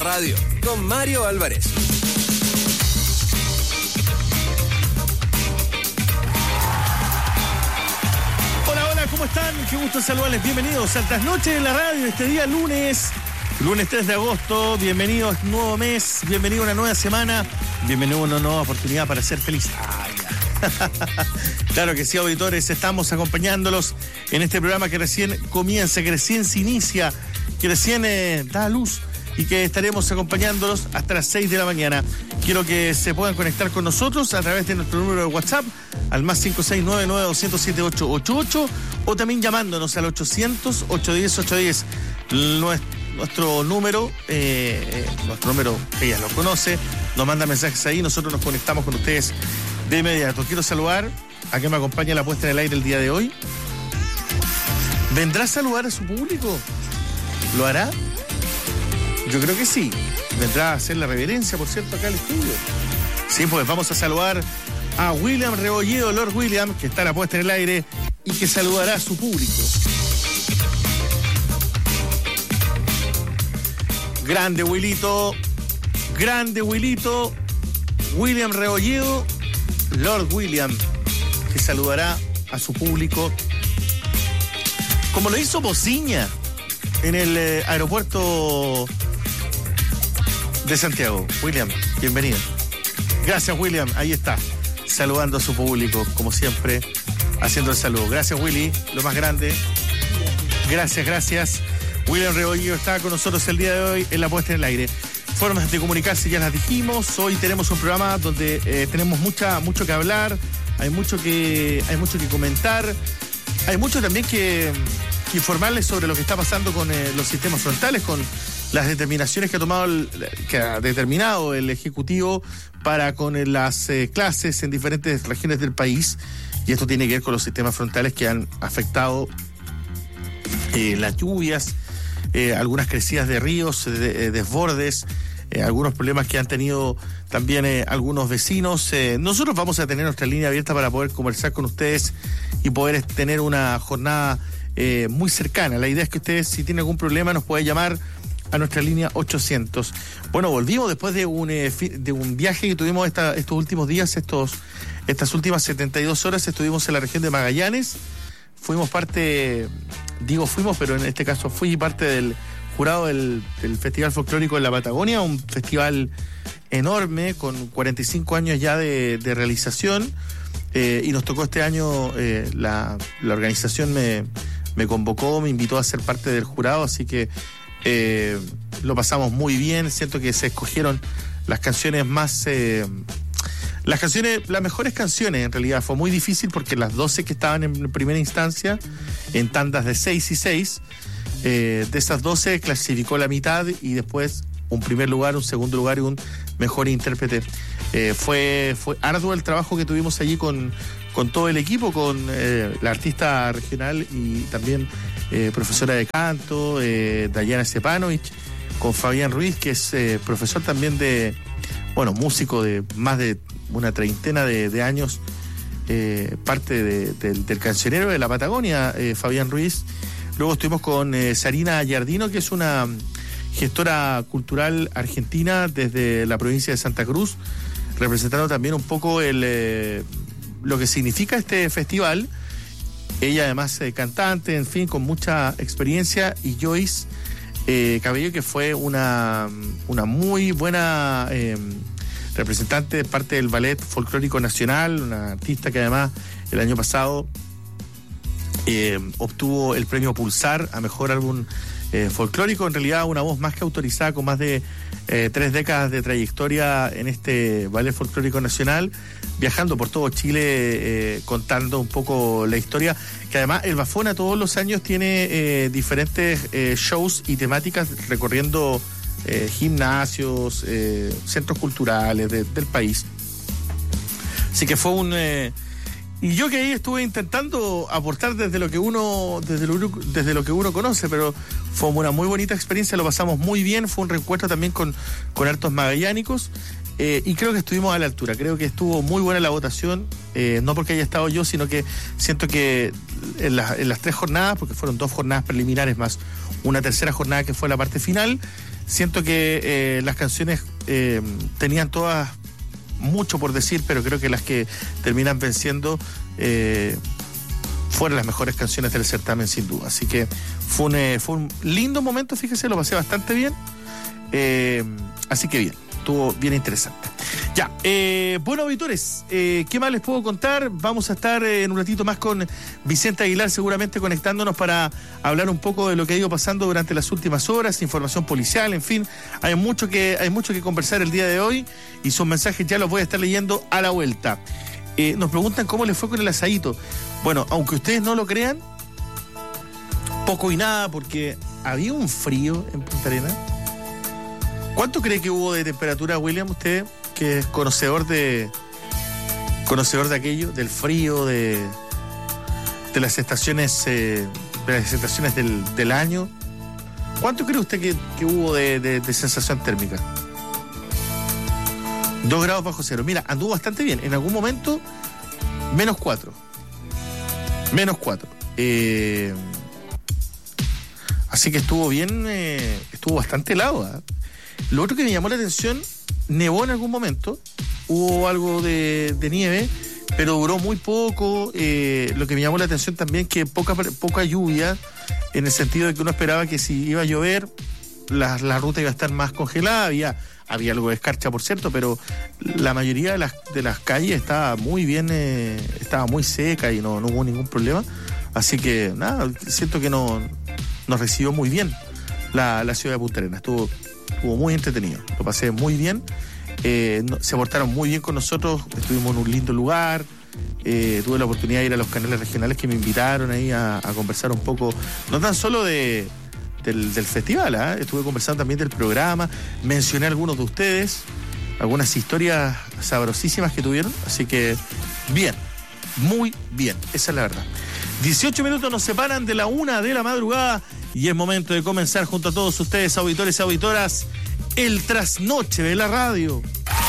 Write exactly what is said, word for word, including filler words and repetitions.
radio con Mario Álvarez. Hola, hola, ¿cómo están? Qué gusto saludarles. Bienvenidos a Trasnoche en la Radio este día lunes, lunes tres de agosto. Bienvenidos a un nuevo mes, bienvenido a una nueva semana, bienvenido a una nueva oportunidad para ser feliz. Ay, claro que sí, auditores, estamos acompañándolos en este programa que recién comienza, que recién se inicia, que recién eh, da a luz y que estaremos acompañándolos hasta las seis de la mañana. Quiero que se puedan conectar con nosotros a través de nuestro número de WhatsApp al más cinco seis nueve nueve dos cero siete ocho ocho ocho o también llamándonos al ochocientos, ochocientos diez, ochocientos diez. Nuestro número, eh, nuestro número, ella lo conoce, nos manda mensajes ahí, nosotros nos conectamos con ustedes de inmediato. Quiero saludar a quien me acompaña en la puesta en el aire el día de hoy. ¿Vendrá a saludar a su público? ¿Lo hará? Yo creo que sí. Vendrá a hacer la reverencia, por cierto, acá al estudio. Sí, pues vamos a saludar a William Rebolledo, Lord William, que está en la puesta en el aire y que saludará a su público. Grande Willito, grande Willito, William Rebolledo, Lord William, que saludará a su público, como lo hizo Bociña en el eh, aeropuerto de Santiago. William, bienvenido. Gracias, William, ahí está, saludando a su público, como siempre, haciendo el saludo. Gracias, Willy, lo más grande. Gracias, gracias. William Rebolledo está con nosotros el día de hoy en la puesta en el aire. Formas de comunicarse ya las dijimos. Hoy tenemos un programa donde eh, tenemos mucha, mucho que hablar, hay mucho que, hay mucho que comentar, hay mucho también que, que informarles sobre lo que está pasando con eh, los sistemas frontales, con las determinaciones que ha tomado el, que ha determinado el Ejecutivo para con eh, las eh, clases en diferentes regiones del país, y esto tiene que ver con los sistemas frontales que han afectado eh, las lluvias, eh, algunas crecidas de ríos, de, eh, desbordes. Eh, algunos problemas que han tenido también eh, algunos vecinos. Eh, nosotros vamos a tener nuestra línea abierta para poder conversar con ustedes y poder tener una jornada eh, muy cercana. La idea es que ustedes, si tienen algún problema, nos pueden llamar a nuestra línea ochocientos. Bueno, volvimos después de un, eh, de un viaje que tuvimos esta, estos últimos días, estos, estas últimas setenta y dos horas. Estuvimos en la región de Magallanes. Fuimos parte, digo fuimos, pero en este caso fui parte del jurado del, del Festival Folclórico de la Patagonia, un festival enorme con cuarenta y cinco años ya de, de realización, eh, y nos tocó este año, eh, la, la organización me, me convocó, me invitó a ser parte del jurado, así que eh, lo pasamos muy bien. Siento que se escogieron las canciones más... Eh, las canciones, las mejores canciones en realidad. Fue muy difícil porque las doce que estaban en primera instancia, en tandas de seis y seis, Eh, de esas doce clasificó la mitad y después un primer lugar, un segundo lugar y un mejor intérprete. Eh, fue, fue arduo el trabajo que tuvimos allí con, con todo el equipo, con eh, la artista regional y también eh, profesora de canto, eh, Dayana Stepanovich, con Fabián Ruiz, que es eh, profesor también de, bueno, músico de más de una treintena de, de años, eh, parte de, de, del cancionero de la Patagonia, eh, Fabián Ruiz. Luego estuvimos con eh, Sarina Giardino, que es una gestora cultural argentina desde la provincia de Santa Cruz, representando también un poco el eh, lo que significa este festival. Ella además eh, cantante, en fin, con mucha experiencia, y Joyce eh, Cabello, que fue una, una muy buena eh, representante de parte del Ballet Folclórico Nacional, una artista que además el año pasado Eh, obtuvo el premio Pulsar a mejor álbum eh, folclórico. En realidad una voz más que autorizada, con más de eh, tres décadas de trayectoria en este ballet folclórico nacional, viajando por todo Chile, eh, contando un poco la historia, que además el Bafona todos los años tiene eh, diferentes eh, shows y temáticas, recorriendo eh, gimnasios, eh, centros culturales de, del país. Así que fue un... Eh, Y yo que ahí estuve intentando aportar desde lo que uno, desde lo, desde lo que uno conoce, pero fue una muy bonita experiencia, lo pasamos muy bien, fue un reencuentro también con, con hartos magallánicos, eh, y creo que estuvimos a la altura, creo que estuvo muy buena la votación, eh, no porque haya estado yo, sino que siento que en, la, en las tres jornadas, porque fueron dos jornadas preliminares más una tercera jornada que fue la parte final, siento que eh, las canciones eh, tenían todas mucho por decir, pero creo que las que terminan venciendo eh, fueron las mejores canciones del certamen, sin duda. Así que fue un, eh, fue un lindo momento, fíjese, lo pasé bastante bien. Eh, así que bien, estuvo bien interesante. Ya, eh, bueno, auditores, eh, ¿qué más les puedo contar? Vamos a estar eh, en un ratito más con Vicente Aguilar, seguramente conectándonos para hablar un poco de lo que ha ido pasando durante las últimas horas, información policial, en fin, hay mucho que, hay mucho que conversar el día de hoy y sus mensajes ya los voy a estar leyendo a la vuelta. Eh, nos preguntan cómo les fue con el asadito. Bueno, aunque ustedes no lo crean, poco y nada, porque había un frío en Punta Arenas. ¿Cuánto cree que hubo de temperatura, William, usted, que es conocedor de conocedor de aquello, del frío, de, de las estaciones eh, de las estaciones del, del año? ¿Cuánto cree usted que, que hubo de, de, de sensación térmica? Dos grados bajo cero. Mira, anduvo bastante bien. En algún momento, menos cuatro. Menos cuatro. Eh, así que estuvo bien, eh, estuvo bastante helado, ¿eh? Lo otro que me llamó la atención, nevó en algún momento, hubo algo de, de nieve, pero duró muy poco. Eh, lo que me llamó la atención también, que poca, poca lluvia, en el sentido de que uno esperaba que si iba a llover, la, la ruta iba a estar más congelada. Había, había algo de escarcha, por cierto, pero la mayoría de las, de las calles estaba muy bien, eh, estaba muy seca y no, no hubo ningún problema. Así que, nada, siento que no, nos recibió muy bien la, la ciudad de Punta Arenas. Estuvo... Estuvo muy entretenido, lo pasé muy bien, eh, no, se portaron muy bien con nosotros, estuvimos en un lindo lugar, eh, tuve la oportunidad de ir a los canales regionales que me invitaron ahí a, a conversar un poco, no tan solo de, del, del festival, ¿eh? Estuve conversando también del programa, mencioné a algunos de ustedes, algunas historias sabrosísimas que tuvieron, así que bien, muy bien, esa es la verdad. dieciocho minutos nos separan de la una de la madrugada y es momento de comenzar junto a todos ustedes, auditores y auditoras, el trasnoche de la radio.